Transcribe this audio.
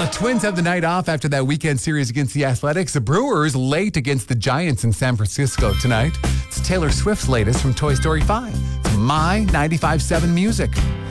The Twins have the night off after that weekend series against the Athletics. The Brewers late against the Giants in San Francisco tonight. It's Taylor Swift's latest from Toy Story 5. It's My 95.7 Music.